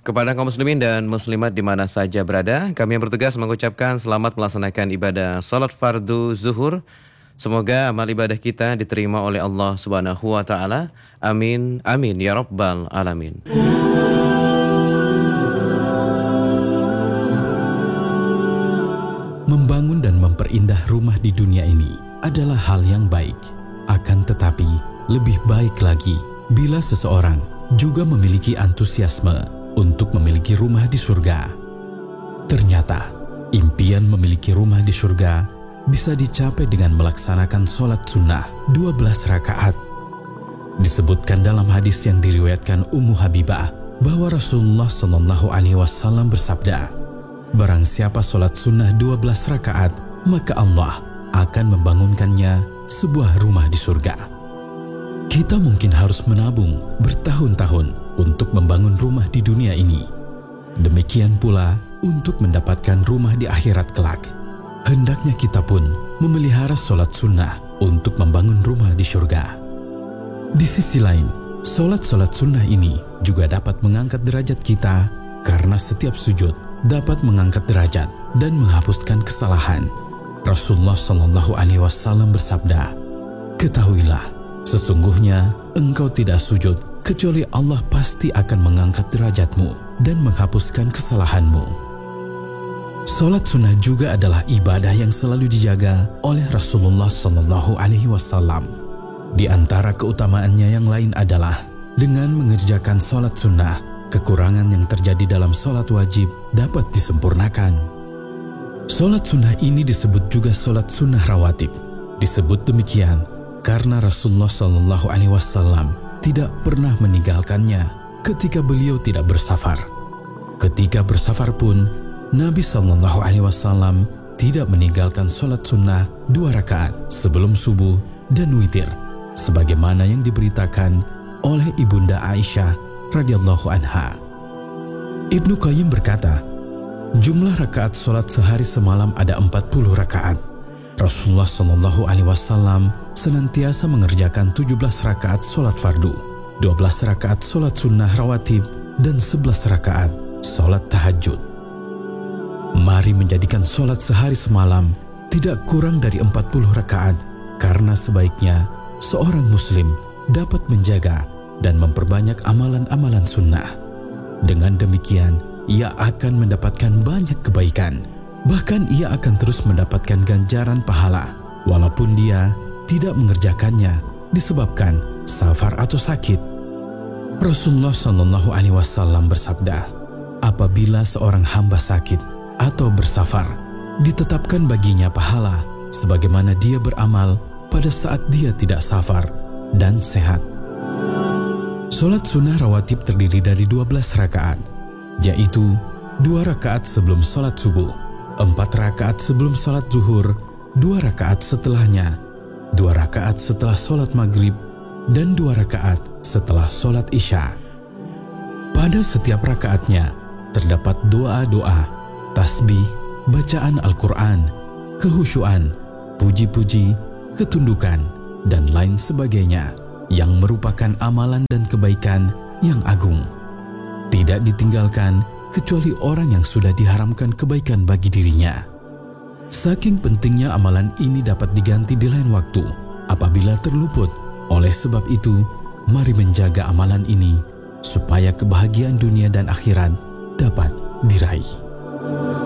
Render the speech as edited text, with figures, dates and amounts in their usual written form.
Kepada kaum muslimin dan muslimat di mana saja berada, kami yang bertugas mengucapkan selamat melaksanakan ibadah salat fardu zuhur. Semoga amal ibadah kita diterima oleh Allah Subhanahu wa taala. Amin amin ya rabbal alamin. Membangun dan memperindah rumah di dunia ini adalah hal yang baik. Akan tetapi, lebih baik lagi bila seseorang juga memiliki antusiasme untuk memiliki rumah di surga. Ternyata, impian memiliki rumah di surga bisa dicapai dengan melaksanakan sholat sunnah 12 rakaat. Disebutkan dalam hadis yang diriwayatkan Ummu Habibah bahwa Rasulullah SAW bersabda, barang siapa sholat sunnah 12 rakaat, maka Allah akan membangunkannya sebuah rumah di surga. Kita mungkin harus menabung bertahun-tahun untuk membangun rumah di dunia ini. Demikian pula untuk mendapatkan rumah di akhirat kelak. Hendaknya kita pun memelihara sholat sunnah untuk membangun rumah di surga. Di sisi lain, sholat sunnah ini juga dapat mengangkat derajat kita karena setiap sujud dapat mengangkat derajat dan menghapuskan kesalahan. Rasulullah SAW bersabda, ketahuilah, sesungguhnya engkau tidak sujud kecuali Allah pasti akan mengangkat derajatmu dan menghapuskan kesalahanmu. Sholat sunnah juga adalah ibadah yang selalu dijaga oleh Rasulullah SAW. Di antara keutamaannya yang lain adalah dengan mengerjakan sholat sunnah, kekurangan yang terjadi dalam sholat wajib dapat disempurnakan. Sholat sunnah ini disebut juga sholat sunnah rawatib. Disebut demikian karena Rasulullah SAW tidak pernah meninggalkannya ketika beliau tidak bersafar. Ketika bersafar pun, Nabi SAW tidak meninggalkan sholat sunnah 2 rakaat sebelum subuh dan witir, sebagaimana yang diberitakan oleh Ibunda Aisyah radhiyallahu anha. Ibnu Qayyim berkata, jumlah rakaat sholat sehari semalam ada 40 rakaat. Rasulullah SAW senantiasa mengerjakan 17 rakaat sholat fardu, 12 rakaat sholat sunnah rawatib, dan 11 rakaat sholat tahajud. Mari menjadikan sholat sehari semalam tidak kurang dari 40 rakaat, karena sebaiknya seorang muslim dapat menjaga dan memperbanyak amalan-amalan sunnah. Dengan demikian, ia akan mendapatkan banyak kebaikan. Bahkan ia akan terus mendapatkan ganjaran pahala walaupun dia tidak mengerjakannya disebabkan safar atau sakit. Rasulullah SAW bersabda, apabila seorang hamba sakit atau bersafar, ditetapkan baginya pahala sebagaimana dia beramal pada saat dia tidak safar dan sehat. Sholat sunnah rawatib terdiri dari 12 rakaat, yaitu 2 rakaat sebelum sholat subuh, 4 rakaat sebelum sholat zuhur, 2 rakaat setelahnya, 2 rakaat setelah sholat maghrib, dan 2 rakaat setelah sholat isya. Pada setiap rakaatnya terdapat doa-doa, tasbih, bacaan Al-Quran, kehusyuan, puji-puji, ketundukan, dan lain sebagainya yang merupakan amalan dan kebaikan yang agung. Tidak ditinggalkan kecuali orang yang sudah diharamkan kebaikan bagi dirinya. Saking pentingnya amalan ini dapat diganti di lain waktu apabila terluput. Oleh sebab itu, mari menjaga amalan ini supaya kebahagiaan dunia dan akhirat dapat diraih.